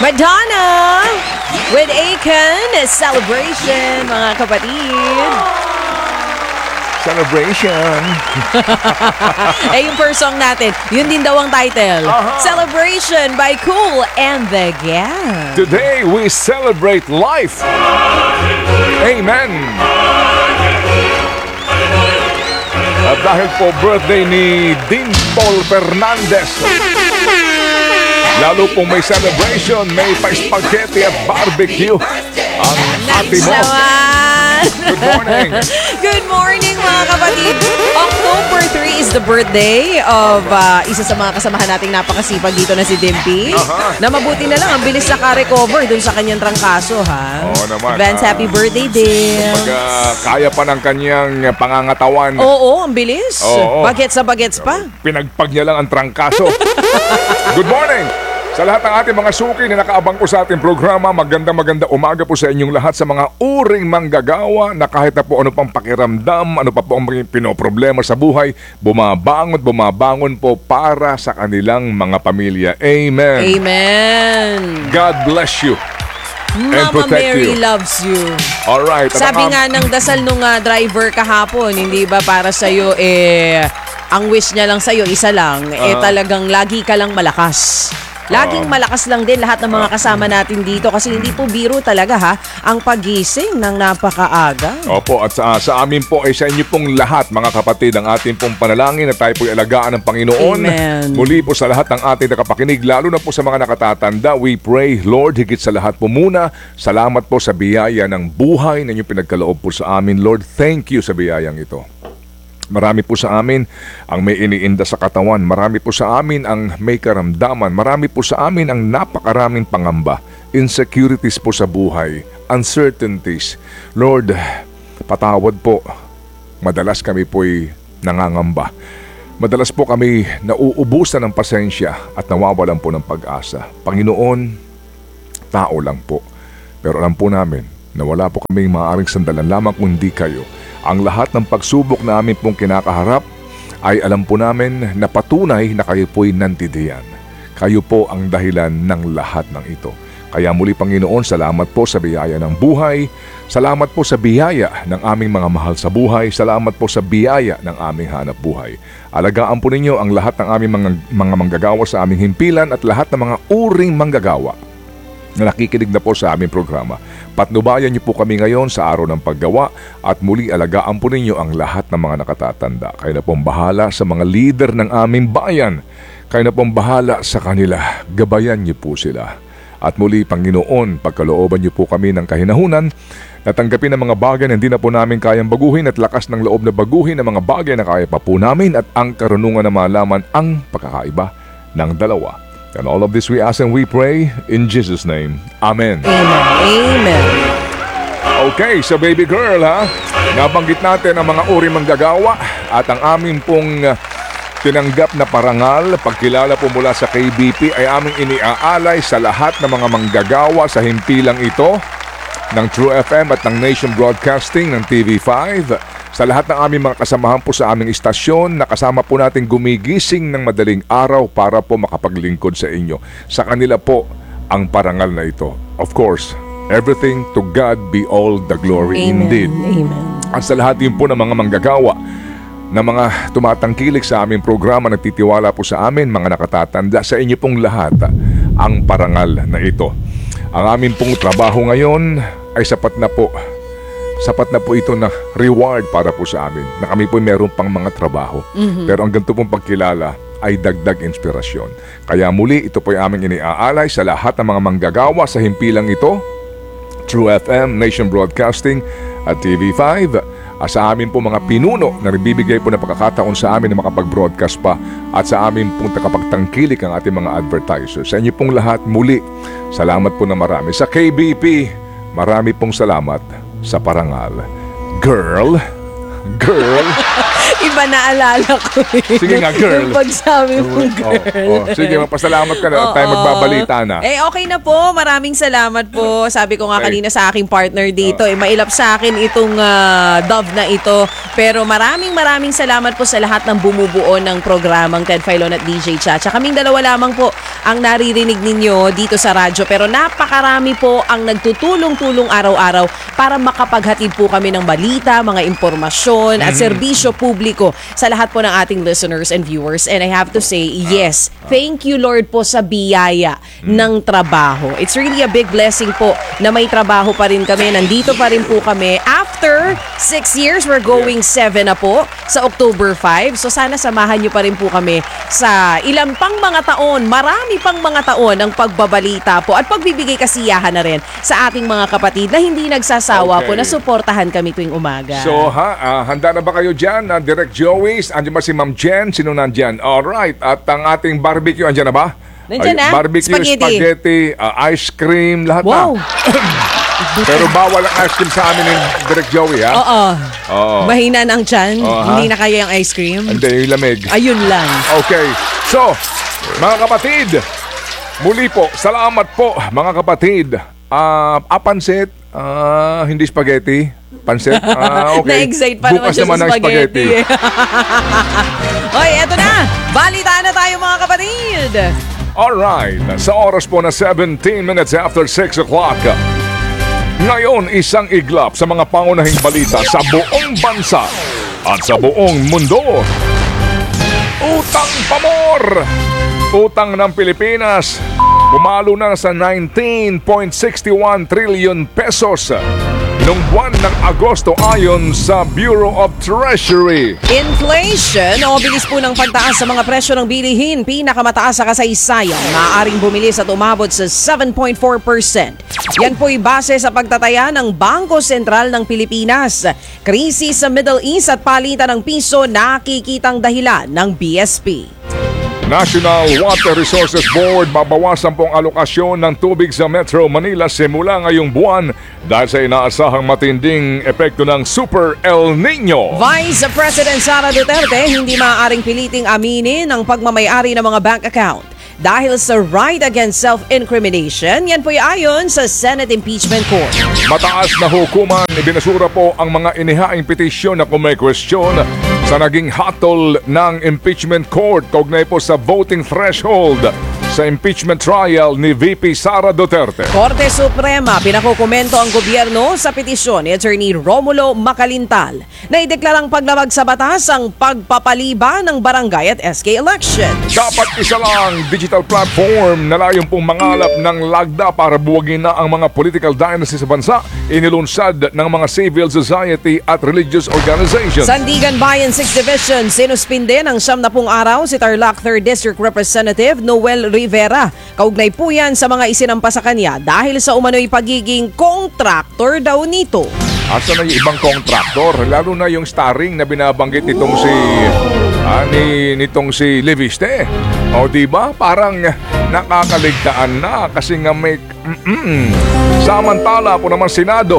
Madonna with Akon, Celebration, mga kapatid. Celebration. Yung first song natin, yun din daw ang title. Celebration by Kool and the Gang. Today we celebrate life. Amen. At dahil po birthday ni Dimple Fernandez, lalo pong may celebration, may pa-spaghetti at barbecue ang ate mo. Good morning. Good morning, mga kapatid. October 3 is the birthday of isa sa mga kasamahan nating napakasipag dito na si Dimpy. Na mabuti na lang, ang bilis naka-recover dun sa kanyang trangkaso, ha? Oo naman. Advance happy birthday, Dim. Kaya pa ng kanyang pangangatawan. Oo, ang bilis. Oo. Bagets sa bagets pa. Pinagpag niya lang ang trangkaso. Good morning! Sa lahat ng ating mga suki na nakaabang po sa ating programa, maganda umaga po sa inyong lahat sa mga uring manggagawa na kahit na po ano pang pakiramdam, ano pa po ang mga pinoproblema sa buhay, bumabangon po para sa kanilang mga pamilya. Amen. Amen. God bless you. And Mama protect Mary you. loves you. Alright. Sabi nga ng dasal nung driver kahapon, hindi ba para sa'yo ang wish niya lang sa'yo, isa lang, talagang lagi ka lang malakas. Laging malakas lang din lahat ng mga kasama natin dito kasi hindi po biro talaga ha, ang pagising ng napakaaga. Opo, at sa amin po ay sa inyo pong lahat mga kapatid, ang ating pong panalangin na tayo po'y alagaan ng Panginoon. Amen. Muli po sa lahat ng ating nakapakinig, lalo na po sa mga nakatatanda, we pray, Lord, higit sa lahat po muna, salamat po sa biyaya ng buhay na inyong pinagkaloob po sa amin. Lord, thank you sa biyayang ito. Marami po sa amin ang may iniinda sa katawan. Marami po sa amin ang may karamdaman. Marami po sa amin ang napakaraming pangamba. Insecurities po sa buhay. Uncertainties. Lord, patawad po. Madalas kami po'y nangangamba. Madalas po kami nauubusan ng pasensya at nawawalan po ng pag-asa. Panginoon, tao lang po. Pero alam po namin na wala po kaming maaaring sandalan lamang kundi kayo. Ang lahat ng pagsubok na amin pong kinakaharap ay alam po namin na patunay na kayo po'y nandidiyan. Kayo po ang dahilan ng lahat ng ito. Kaya muli Panginoon, salamat po sa biyaya ng buhay. Salamat po sa biyaya ng aming mga mahal sa buhay. Salamat po sa biyaya ng aming hanap buhay. Alagaan po ninyo ang lahat ng aming mga manggagawa sa aming himpilan at lahat ng mga uring manggagawa na nakikinig na po sa aming programa. Patnubayan niyo po kami ngayon sa araw ng paggawa at muli alagaan po ninyo ang lahat ng mga nakatatanda. Kayo na pong bahala sa mga leader ng aming bayan. Kayo na pong bahala sa kanila. Gabayan niyo po sila. At muli, Panginoon, pagkalooban niyo po kami ng kahinahunan, natanggapin ang mga bagay na hindi na po namin kayang baguhin at lakas ng loob na baguhin ang mga bagay na kaya pa po namin at ang karunungan na malaman ang pagkakaiba ng dalawa. And all of this we ask and we pray in Jesus' name. Amen. Amen. Amen. Okay, so baby girl ha, nabanggit natin ang mga uri manggagawa at ang aming pong tinanggap na parangal, pagkilala po mula sa KBP ay aming iniaalay sa lahat ng mga manggagawa sa himpilang ito ng True FM at ng Nation Broadcasting ng TV5. Sa lahat ng aming mga kasamahan po sa aming istasyon, nakasama po natin gumigising ng madaling araw para po makapaglingkod sa inyo. Sa kanila po ang parangal na ito. Of course, everything to God be all the glory. Amen. Indeed. Amen. At sa lahat din po ng mga manggagawa na mga tumatangkilik sa aming programa, nagtitiwala po sa amin, mga nakatatanda, sa inyo pong lahat ang parangal na ito. Ang aming pong trabaho ngayon ay sapat na po ito na reward para po sa amin na kami po meron pang mga trabaho. Pero ang ganito pong pagkilala ay dagdag inspirasyon. Kaya muli, ito po ay aming iniaalay sa lahat ng mga manggagawa sa himpilang ito, True FM, Nation Broadcasting at TV5, sa amin po mga pinuno na nagbibigay po ng pagkakataon sa amin na makapag-broadcast pa at sa amin pong takapagtangkilik ang ating mga advertisers. Sa inyo pong lahat, muli, salamat po na marami. Sa KBP, marami pong salamat sa parangal. Girl. ba naalala ko Sige nga, girl. yung pagsabi mong girl. Sige, magpasalamat ka na. Tayo magbabalita na. Okay na po. Maraming salamat po. Sabi ko nga Okay. kanina sa aking partner dito, mailap sa akin itong dove na ito. Pero maraming salamat po sa lahat ng bumubuo ng programang Ted Filon at DJ Chacha. Kaming dalawa lamang po ang naririnig ninyo dito sa radyo. Pero napakarami po ang nagtutulong-tulong araw-araw para makapaghatid po kami ng balita, mga impormasyon at serbisyo publiko sa lahat po ng ating listeners and viewers. And I have to say, yes, thank you Lord po sa biyaya ng trabaho. It's really a big blessing po na may trabaho pa rin kami. Nandito pa rin po kami. After 6 years, we're going 7 na po sa October 5. So sana samahan nyo pa rin po kami sa ilang pang mga taon, marami pang mga taon ng pagbabalita po at pagbibigay kasiyahan na rin sa ating mga kapatid na hindi nagsasawa po Okay. na suportahan kami tuwing umaga. So handa na ba kayo dyan? Direct Joey's, andyan ba si Ma'am Jen? Sino nandyan? Alright, at ang ating barbecue, andyan na ba? Nandyan na? Barbecue, spaghetti, ice cream, lahat Wow! na. Pero bawal ang ice cream sa amin ni Direct Joey, ha? Oo. Oo. Mahina na ang tiyan. ha? Hindi na kaya yung ice cream. Hindi, yung lamig. Ayun lang. Okay. So, mga kapatid, muli po, salamat po, mga kapatid. Pansit, hindi spaghetti. Pansit, okay. Na-excite pa naman Bukas siya naman sa ang spaghetti. Hoy, eto na. Balitaan na tayo mga kapatid. Alright, sa oras po na 17 minutes after 6 o'clock. Ngayon, isang iglap sa mga pangunahing balita sa buong bansa at sa buong mundo. Utang pamor! Utang ng Pilipinas pumalo na sa 19.61 trillion pesos noong buwan ng Agosto ayon sa Bureau of Treasury. Inflation o bilis po ng pagtaas sa mga presyo ng bilihin, pinakamataas sa kasaysayan, maaaring bumilis at umabot sa 7.4%. Yan po'y base sa pagtataya ng Bangko Sentral ng Pilipinas. Krisis sa Middle East at palitan ng piso nakikitang dahilan ng BSP. National Water Resources Board babawasan pong alokasyon ng tubig sa Metro Manila simula ngayong buwan dahil sa inaasahang matinding epekto ng Super El Nino. Vice President Sara Duterte hindi maaaring piliting aminin ang pagmamayari ng mga bank account dahil sa right against self-incrimination. Yan po'y ayon sa Senate Impeachment Court. Mataas na hukuman, ibinasura po ang mga inihaing petisyon na kumay-question sa naging hatol ng impeachment court kaugnay po sa voting threshold sa impeachment trial ni VP Sara Duterte. Korte Suprema, pinakukomento ang gobyerno sa petisyon ni Attorney Romulo Macalintal na ideklarang paglamag sa batas ang pagpapaliba ng barangay at SK election. Dapat isa lang digital platform na layong pong mangalap ng lagda para buwagin na ang mga political dynasty sa bansa, inilunsad ng mga civil society at religious organizations. Sandigan Bayan 6th Division, sinuspinde ng 70 araw si Tarlac 3rd District Representative Noel Rivera. Kaugnay po yan sa mga isinampa sa kanya dahil sa umano'y pagiging contractor daw nito. Asa na yung ibang contractor, lalo na yung starring na binabanggit nitong si Leviste. O diba? Parang nakakaligtaan na kasi nga may samantala po naman Senado.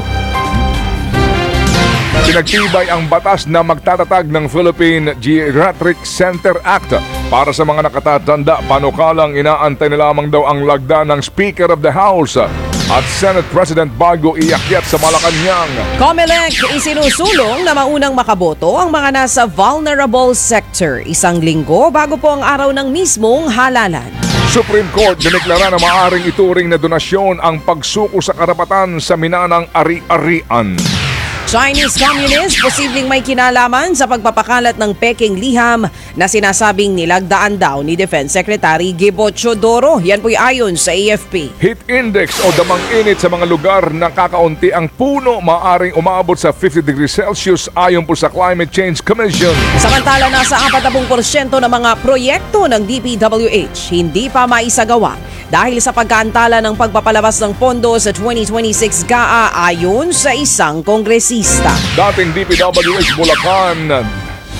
Pinagtibay ang batas na magtatatag ng Philippine Geriatric Center Act para sa mga nakatatanda. Panukalang inaantay na lamang daw ang lagda ng Speaker of the House at Senate President bago iakyat sa Malacanang. COMELEC isinusulong na maunang makaboto ang mga nasa vulnerable sector 1 linggo bago po ang araw ng mismong halalan. Supreme Court dineklara na maaaring ituring na donasyon ang pagsuko sa karapatan sa minanang ari-arian. Chinese Communist posibleng may kinalaman sa pagpapakalat ng Peking liham na sinasabing nilagdaan daw ni Defense Secretary Gibo Chodoro. Yan po'y ayon sa AFP. Heat index o damang init sa mga lugar na kakaunti ang puno maaring umabot sa 50 degrees Celsius ayon po sa Climate Change Commission. Samantala nasa 40% ng mga proyekto ng DPWH hindi pa maisagawa dahil sa pagkaantala ng pagpapalabas ng pondo sa 2026 GAA ayon sa isang kongresista. Dating DPWH Bulacan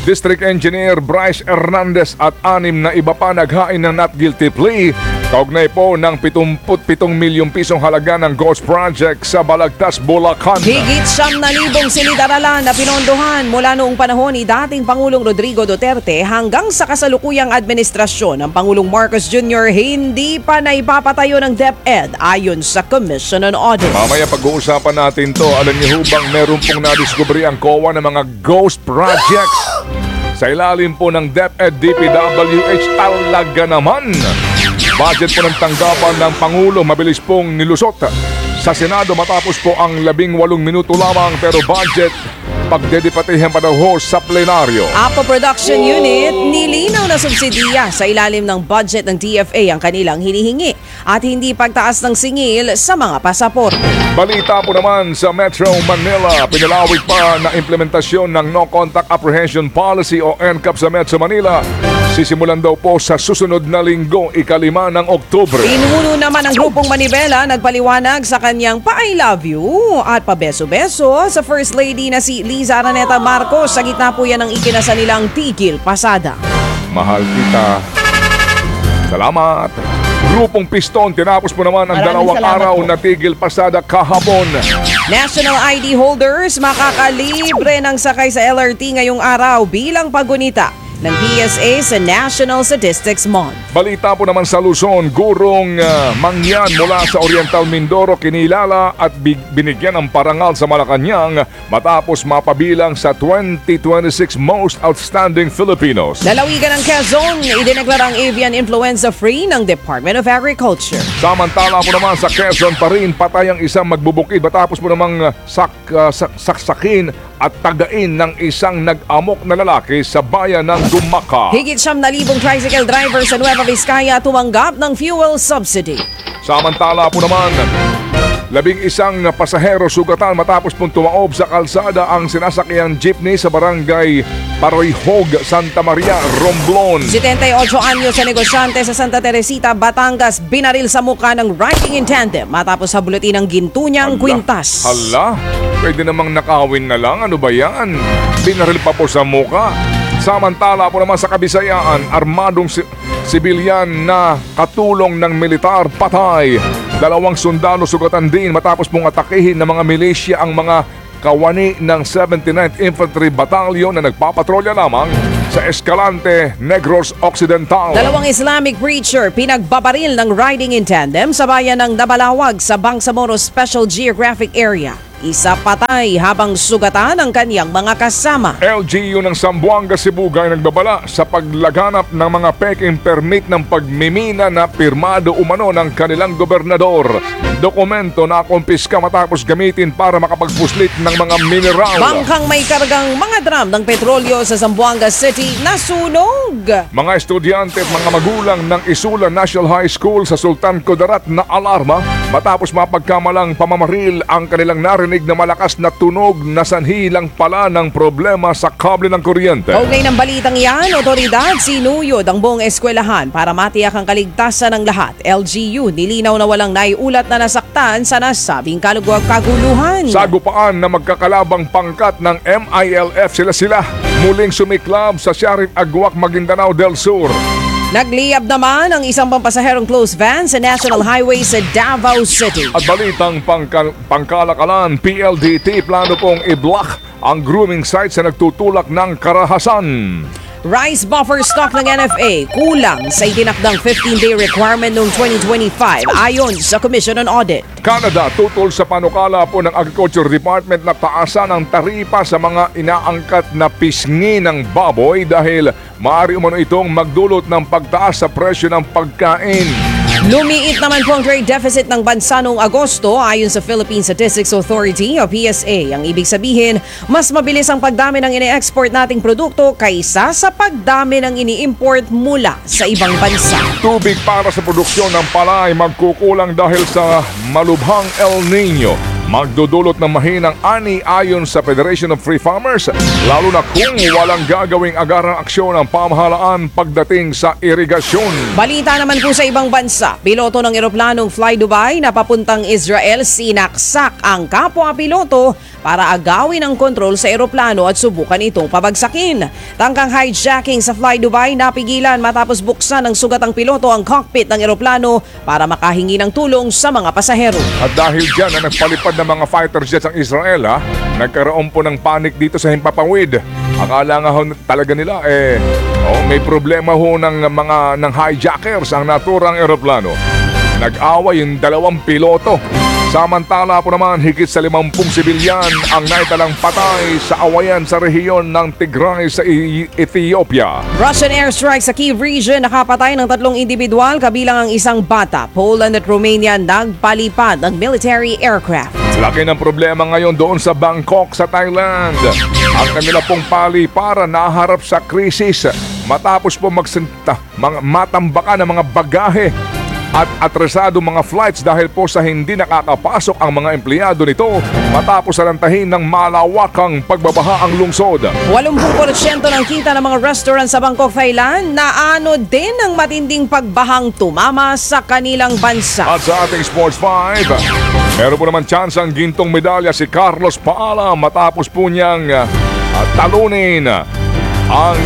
District Engineer Bryce Hernandez at 6 na iba pa naghain ng not guilty plea kaugnay po ng 77 milyong pisong halaga ng ghost project sa Balagtas, Bulacan. Higit 9,000 silid-aralan na pinondohan mula noong panahon ni dating Pangulong Rodrigo Duterte hanggang sa kasalukuyang administrasyon ng Pangulong Marcos Jr. hindi pa naipapatayo ng DepEd ayon sa Commission on Audit. Mamaya pag-uusapan natin to. Alam niyo ho bang meron pong nadiskubre ang COA ng mga ghost projects sa ilalim po ng DepEd DPWH? Talaga naman. Budget po ng tanggapan ng Pangulo mabilis pong nilusot sa Senado matapos po ang 18 minuto lamang, pero budget pagdedipatihan pa daw ho sa plenaryo. Apo Production Unit, nilinaw na subsidiya sa ilalim ng budget ng TFA ang kanilang hinihingi at hindi pagtaas ng singil sa mga pasaporte. Balita po naman sa Metro Manila, pinalawig pa na implementasyon ng No Contact Apprehension Policy o NCAP sa Metro Manila. Sisimulan daw po sa susunod na linggo, 5 ng Oktubre. Pinuno naman ang grupong Manibela nagpaliwanag sa kanyang pa-I love you at pabeso-beso sa First Lady na si Liza Araneta Marcos. Sa gitna po yan ng ikinasa nilang tigil pasada. Mahal kita. Salamat. Grupong Piston, tinapos po naman ang Maraming 2 salamat araw po. na tigil pasada kahapon. National ID holders makakalibre ng sakay sa LRT ngayong araw bilang pagunita ng PSA sa National Statistics Month. Balita po naman sa Luzon, gurong mangyan mula sa Oriental Mindoro kinilala at binigyan ng parangal sa Malacanang matapos mapabilang sa 2026 Most Outstanding Filipinos. Lalawigan ng Quezon, idineklarang avian influenza free ng Department of Agriculture. Samantala po naman sa Quezon pa rin patay ang isang magbubukid matapos po namang saksakin at tagain ng isang nag-amok na lalaki sa bayan ng Dumaka. Higit 9,000 tricycle driver sa Nueva Vizcaya tumanggap ng fuel subsidy. Samantala po naman, 11 pasahero sugatan matapos pong tumaob sa kalsada ang sinasakyang jeepney sa barangay Paroyhog, Santa Maria, Romblon. 78 anyos sa negosyante sa Santa Teresita, Batangas, binaril sa muka ng riding in tandem matapos habulutin ng ginto niyang kwintas. Hala, pwede namang nakawin na lang. Ano ba yan? Binaril pa po sa muka. Samantala po naman sa Kabisayaan, armadong sibilyan na katulong ng militar patay. 2 sundalo sugatan din matapos pong atakihin ng mga milisya ang mga kawani ng 79th Infantry Battalion na nagpapatrolya lamang sa Escalante, Negros Occidental. 2 Islamic preacher pinagbabaril ng riding in tandem sa bayan ng Nabalawag sa Bangsamoro Special Geographic Area. Isa patay habang sugatan ang kaniyang mga kasama. LGU ng Zamboanga, Cebu ay nagbabala sa paglaganap ng mga peking permit ng pagmimina na pirmado umano ng kanilang gobernador. Dokumento na kumpiska matapos gamitin para makapagpuslit ng mga mineral. Bangkang may kargang mga drum ng petrolyo sa Zamboanga City nasunog. Mga estudyante at mga magulang ng Isula National High School sa Sultan Kudarat na alarma matapos mapagkamalang pamamaril ang kanilang narinig na malakas na tunog na sanhi lang pala ng problema sa kable ng kuryente. Kaugnay ng balitang yan, otoridad sinuyod ang buong eskwelahan para matiyak ang kaligtasan ng lahat. LGU nilinaw na walang naiulat na nasaktan sa nasabing kaguluhan. Sagupaan na magkakalabang pangkat ng MILF sila muling sumiklab sa Sharif Agwak, Maguindanao del Sur. Nagliyab naman ang isang pampasaherong closed van sa National Highway sa Davao City. At balitang pangkalakalan, PLDT plano pong i-block ang grooming site sa nagtutulak ng karahasan. Rice buffer stock ng NFA kulang sa itinakdang 15-day requirement noong 2025 ayon sa Commission on Audit. Canada tutol sa panukala po ng Agriculture Department na taasan ang taripa sa mga inaangkat na pisngi ng baboy dahil maaari umano itong magdulot ng pagtaas sa presyo ng pagkain. Lumiit naman po ang trade deficit ng bansa noong Agosto ayon sa Philippine Statistics Authority o PSA. Ang ibig sabihin, mas mabilis ang pagdami ng ini-export nating produkto kaysa sa pagdami ng ini-import mula sa ibang bansa. Tubig para sa produksyon ng palay magkukulang dahil sa malubhang El Nino. magdudulot ng mahinang ani ayon sa Federation of Free Farmers, lalo na kung walang gagawing agarang aksyon ang pamahalaan pagdating sa irigasyon. Balita naman po sa ibang bansa, piloto ng eroplanong Fly Dubai na papuntang Israel sinaksak ang kapwa piloto para agawin ang kontrol sa eroplano at subukan itong pabagsakin. Tangkang hijacking sa Fly Dubai napigilan matapos buksan ng sugatang piloto ang cockpit ng eroplano para makahingi ng tulong sa mga pasahero. At dahil dyan na nagpalipad ng mga fighter jets ang Israel, nagkaroon po ng panic dito sa Himpapawid. Akala nga ho talaga nila may problema ho ng hijackers ang naturang eroplano. Nag-away yung dalawang piloto. Samantala po naman, higit sa 50 sibilyan ang naitalang patay sa awayan sa rehiyon ng Tigray sa Ethiopia. Russian airstrike sa Kyiv region nakapatay ng 3 individual kabilang ang isang bata. Poland at Romania nagpalipad ng military aircraft. Laki ng problema ngayon doon sa Bangkok sa Thailand. Ang kanila pong paliparan naharap sa krisis matapos po matambakan ng mga bagahe at atrasado mga flights dahil po sa hindi nakakapasok ang mga empleyado nito matapos salantahin ng malawakang pagbabaha ang lungsod. 80% ng kita ng mga restaurant sa Bangkok, Thailand naano din ng matinding pagbahang tumama sa kanilang bansa. At sa ating Sports 5, meron po naman chance ang gintong medalya si Carlos Paala matapos po niyang talunin ang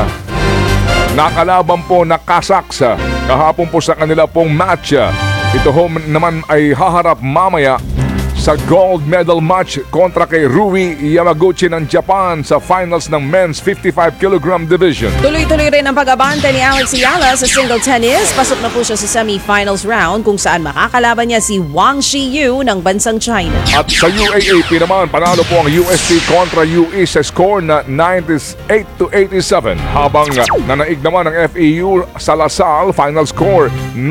nakalaban po na Kazakhs kahapon po sa kanila pong match. Ito ho naman ay haharap mamaya sa gold medal match kontra kay Rui Yamaguchi ng Japan sa finals ng men's 55 kg division. Tuloy-tuloy rin ang pag-abante ni Alex Ayala sa single tennis. Pasok na po siya sa semi-finals round kung saan makakalaban niya si Wang Shiyu ng bansang China. At sa UAAP naman, panalo po ang UST kontra UE sa score na 98-87 habang nanaig naman ang FEU sa Lasal, final score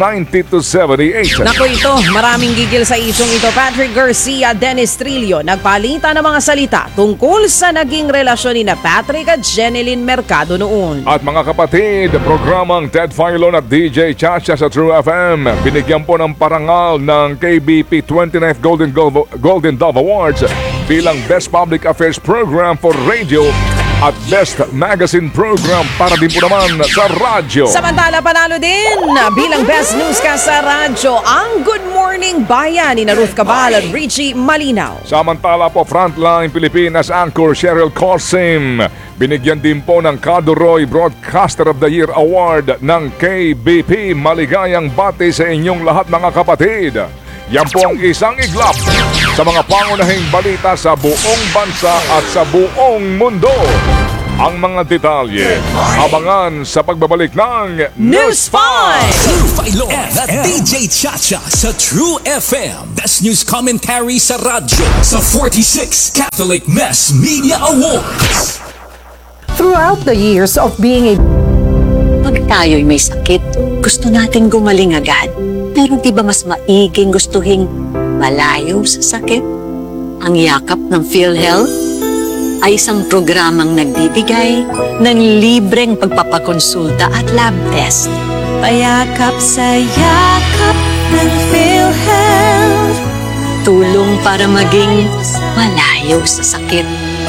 90-78. Naku ito, maraming gigil sa isyong ito. Patrick Garcia, Dennis Trillo, nagpalitan ng mga salita tungkol sa naging relasyon ni Patrick at Jeneline Mercado noon. At mga kapatid, programang Ted Filon at DJ Chacha sa True FM, binigyan po ng parangal ng KBP 29th Golden Dove Awards bilang Best Public Affairs Program for Radio at Best Magazine Program para din po naman sa radyo. Samantala, panalo din bilang Best Newscast sa radyo ang Good Morning Bayan ni Ruth Cabal at Richie Malinaw. Samantala po, Frontline Pilipinas anchor Cheryl Cosim, binigyan din po ng Kaduroy Broadcaster of the Year Award ng KBP. Maligayang bati sa inyong lahat mga kapatid. Yan po ang isang iglap sa mga pangunahing balita sa buong bansa at sa buong mundo. Ang mga detalye, abangan sa pagbabalik ng News 5! True Filon at DJ Chacha sa True FM. Best News Commentary sa radyo sa 46 Catholic Mass Media Awards. Throughout the years of being a... Pag tayo'y may sakit, gusto natin gumaling agad. Pero di ba mas maiging gustuhin malayo sa sakit? Ang yakap ng PhilHealth ay isang programang nagbibigay ng libreng pagpapakonsulta at lab test. Payakap sa yakap ng PhilHealth. Tulong para maging malayo sa sakit.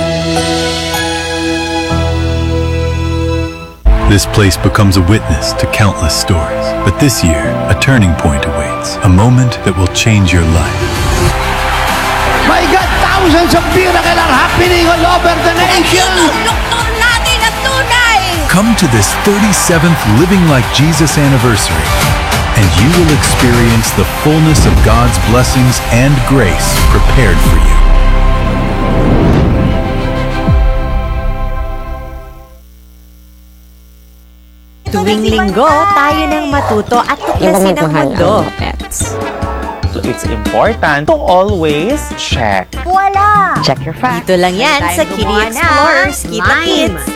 This place becomes a witness to countless stories. But this year, a turning point awaits. A moment that will change your life. My God, thousands of miracles are happening all over the nation. Doktor natin at tunay! Come to this 37th Living Like Jesus anniversary, and you will experience the fullness of God's blessings and grace prepared for you. Tuwing linggo, tayo nang matuto at tuklasin ang mundo. So it's important to always check. Wala! Check your facts. Dito lang yan sa Kitty Explorers Kita Kids.